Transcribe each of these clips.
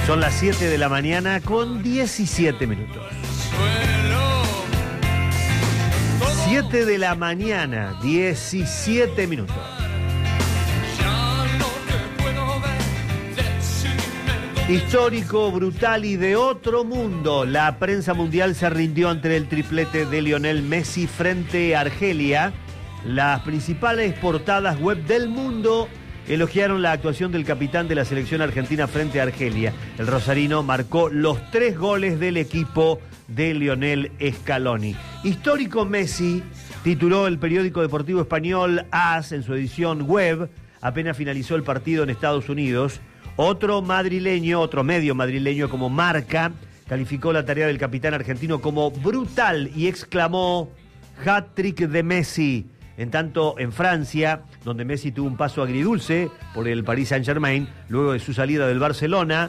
Son las 7 de la mañana con 17 minutos. 7 de la mañana, 17 minutos. Histórico, brutal y de otro mundo. La prensa mundial se rindió ante el triplete de Lionel Messi frente a Argelia. Las principales portadas web del mundo elogiaron la actuación del capitán de la selección argentina frente a Argelia. El rosarino marcó los 3 goles del equipo de Lionel Scaloni. Histórico Messi, tituló el periódico deportivo español AS en su edición web, apenas finalizó el partido en Estados Unidos. Otro medio madrileño como Marca, calificó la tarea del capitán argentino como brutal y exclamó hat-trick de Messi. En tanto, en Francia, donde Messi tuvo un paso agridulce por el Paris Saint-Germain, luego de su salida del Barcelona,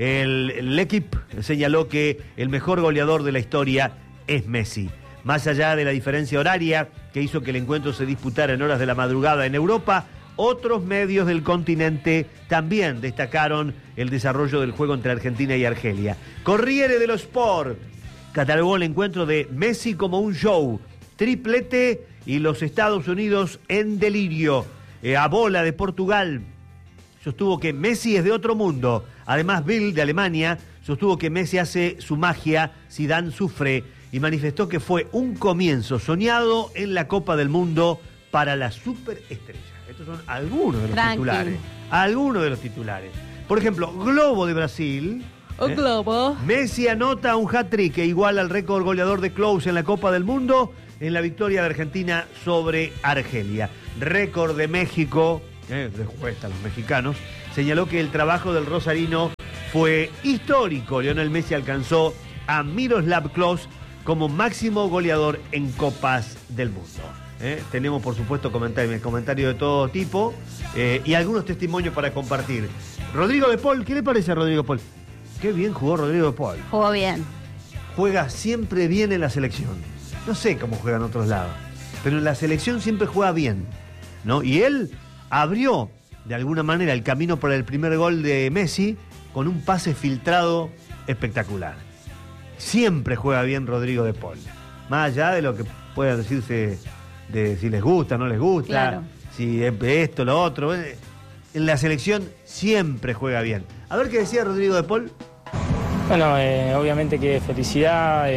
el L'Équipe señaló que el mejor goleador de la historia es Messi. Más allá de la diferencia horaria que hizo que el encuentro se disputara en horas de la madrugada en Europa, otros medios del continente también destacaron el desarrollo del juego entre Argentina y Argelia. Corriere dello Sport catalogó el encuentro de Messi como un show, triplete y los Estados Unidos en delirio. A Bola de Portugal sostuvo que Messi es de otro mundo. Además, Bill de Alemania sostuvo que Messi hace su magia, Zidane sufre, y manifestó que fue un comienzo soñado en la Copa del Mundo para la superestrella. Estos son algunos de los titulares. Algunos de los titulares. Por ejemplo, Globo de Brasil. Globo. Messi anota un hat-trick que iguala al récord goleador de Klose en la Copa del Mundo en la victoria de Argentina sobre Argelia. Récord de México, respuesta a los mexicanos, señaló que el trabajo del rosarino fue histórico. Lionel Messi alcanzó a Miroslav Klose como máximo goleador en Copas del Mundo. Tenemos, por supuesto, comentarios de todo tipo y algunos testimonios para compartir. Rodrigo de Paul, ¿qué le parece a Rodrigo de Paul? Qué bien jugó Rodrigo de Paul. Jugó bien. Juega siempre bien en la selección. No sé cómo juega en otros lados, pero en la selección siempre juega bien, ¿no? Y él abrió, de alguna manera, el camino para el primer gol de Messi con un pase filtrado espectacular. Siempre juega bien Rodrigo de Paul. Más allá de lo que pueda decirse de si les gusta, no les gusta, claro, si esto, lo otro. En la selección siempre juega bien. A ver qué decía Rodrigo de Paul. Bueno, obviamente que felicidad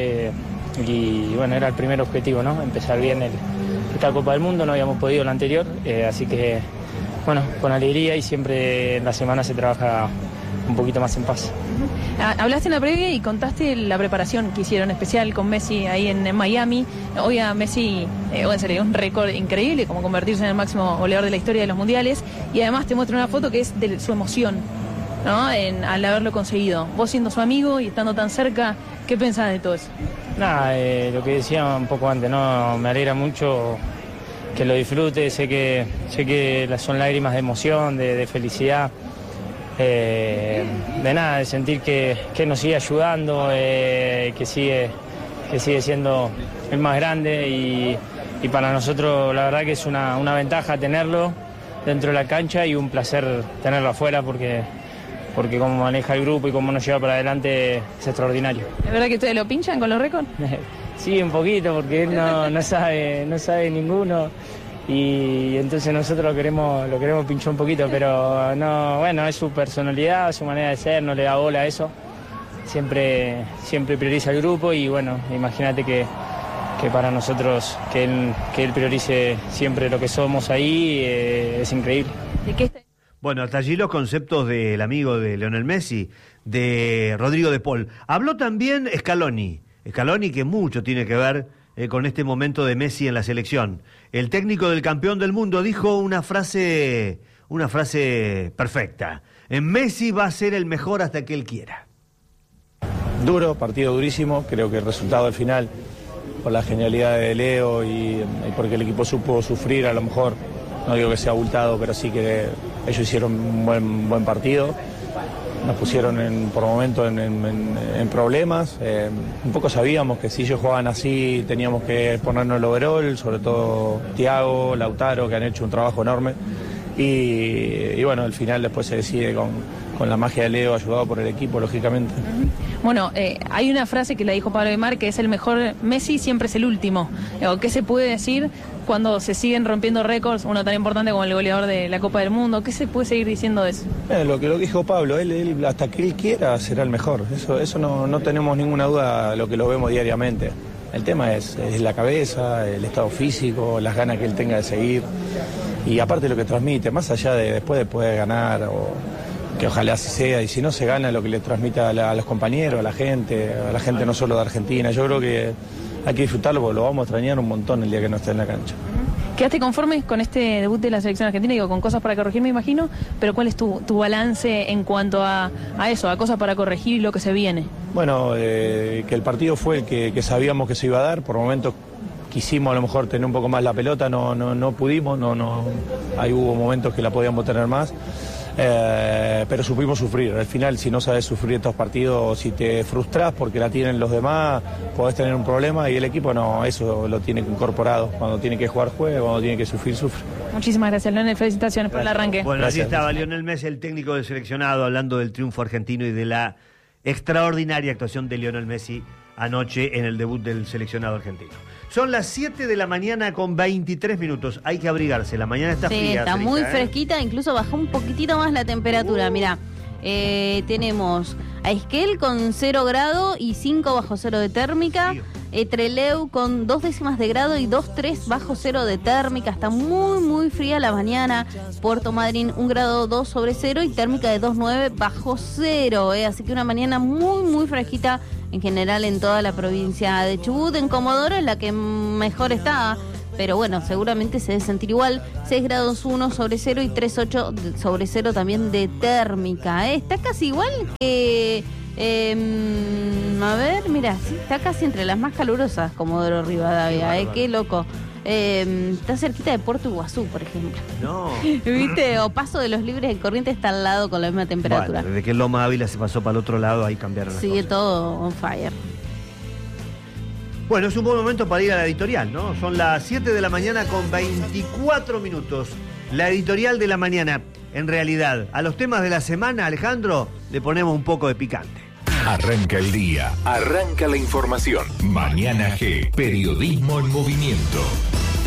y bueno, era el primer objetivo, ¿no? Empezar bien esta Copa del Mundo, no habíamos podido la anterior, así que bueno, con alegría y siempre en la semana se trabaja un poquito más en paz. Hablaste en la previa y contaste la preparación que hicieron especial con Messi ahí en Miami. Hoy a Messi se le dio un récord increíble, como convertirse en el máximo goleador de la historia de los mundiales. Y además te muestra una foto que es de su emoción, ¿no? Al haberlo conseguido. Vos siendo su amigo y estando tan cerca, ¿qué pensás de todo eso? Nada, lo que decía un poco antes, ¿no? Me alegra mucho que lo disfrute, sé que son lágrimas de emoción, de felicidad. De nada, de sentir que nos sigue ayudando, que sigue siendo el más grande y para nosotros la verdad que es una ventaja tenerlo dentro de la cancha y un placer tenerlo afuera porque como maneja el grupo y cómo nos lleva para adelante es extraordinario. ¿Es verdad que ustedes lo pinchan con los récords? Sí, un poquito, porque él no sabe ninguno. Y entonces nosotros lo queremos pinchar un poquito, pero no, bueno, es su personalidad, su manera de ser, no le da bola a eso. Siempre prioriza el grupo y bueno, imagínate que para nosotros que él priorice siempre lo que somos ahí es increíble. ¿De qué está? Bueno, hasta allí los conceptos del amigo de Lionel Messi, de Rodrigo de Paul. Habló también Scaloni que mucho tiene que ver con este momento de Messi en la selección. El técnico del campeón del mundo dijo una frase perfecta. Messi va a ser el mejor hasta que él quiera. Duro, partido durísimo, creo que el resultado al final, por la genialidad de Leo y porque el equipo supo sufrir, a lo mejor, no digo que sea abultado, pero sí que ellos hicieron un buen partido. Nos pusieron por momentos en problemas. Un poco sabíamos que si ellos jugaban así teníamos que ponernos el overall, sobre todo Thiago, Lautaro, que han hecho un trabajo enorme. Y bueno, al final después se decide con con la magia de Leo, ayudado por el equipo, lógicamente. Bueno, hay una frase que la dijo Pablo Aimar, que es el mejor Messi siempre es el último. ¿Qué se puede decir cuando se siguen rompiendo récords, uno tan importante como el goleador de la Copa del Mundo? ¿Qué se puede seguir diciendo de eso? Lo que dijo Pablo, él hasta que él quiera será el mejor. Eso no tenemos ninguna duda, lo que lo vemos diariamente. El tema es la cabeza, el estado físico, las ganas que él tenga de seguir y aparte lo que transmite, más allá de después de poder ganar o que ojalá así sea, y si no se gana lo que le transmite a los compañeros, a la gente no solo de Argentina. Yo creo que hay que disfrutarlo porque lo vamos a extrañar un montón el día que no esté en la cancha. ¿Quedaste conforme con este debut de la selección argentina? Digo, con cosas para corregir, me imagino, pero ¿cuál es tu balance en cuanto a eso, a cosas para corregir y lo que se viene? Bueno, que el partido fue el que sabíamos que se iba a dar. Por momentos quisimos a lo mejor tener un poco más la pelota, no pudimos, ahí hubo momentos que la podíamos tener más. Pero supimos sufrir. Al final, si no sabes sufrir estos partidos, si te frustras porque la tienen los demás, podés tener un problema y el equipo no, eso lo tiene incorporado. Cuando tiene que jugar, juega, cuando tiene que sufrir, sufre. Muchísimas gracias, Lionel. Felicitaciones por el arranque. Bueno, gracias. así estaba Lionel Messi, el técnico del seleccionado, hablando del triunfo argentino y de la extraordinaria actuación de Lionel Messi anoche en el debut del seleccionado argentino. Son las 7 de la mañana con 23 minutos. Hay que abrigarse. La mañana está fría. Está muy fresquita. Incluso bajó un poquitito más la temperatura. Mirá, tenemos a Esquel con 0 grado y 5 bajo 0 de térmica. Trelew con 2 décimas de grado y 2,3 bajo 0 de térmica. Está muy fría la mañana. Puerto Madryn 1 grado 2 sobre 0 y térmica de 2,9 bajo 0. Así que una mañana muy fresquita en general en toda la provincia de Chubut. En Comodoro es la que mejor está, pero bueno, seguramente se debe sentir igual. 6 grados 1 sobre 0 y 3,8 sobre 0 también de térmica. Está casi igual que... a ver, mira, sí, está casi entre las más calurosas Comodoro Rivadavia, qué loco. Está cerquita de Puerto Iguazú, por ejemplo. No. ¿Viste? O Paso de los Libres de Corrientes está al lado con la misma temperatura. Bueno, desde que Loma Ávila se pasó para el otro lado, ahí cambiaron las Sigue cosas. todo on fire. Bueno, es un buen momento para ir a la editorial, ¿no? Son las 7 de la mañana con 24 minutos. La editorial de la mañana. En realidad, a los temas de la semana, Alejandro, le ponemos un poco de picante. Arranca el día, arranca la información. Mañana G, periodismo en movimiento.